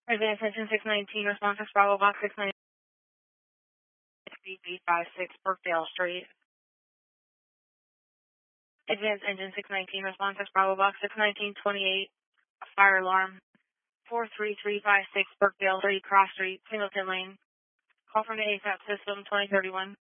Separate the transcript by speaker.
Speaker 1: Advance Engine 619, responses Bravo Box 619, BP56 Brookdale Street. Advance Engine 619, responses Bravo Box 61928, fire alarm 43356 Brookdale Street, Cross Street, Singleton Lane. Call from the ASAP system 2031.